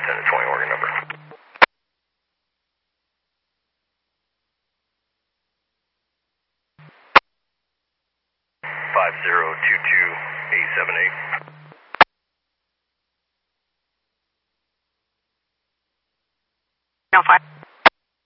10 to 20 organ number. Five zero two two 878. No, 5.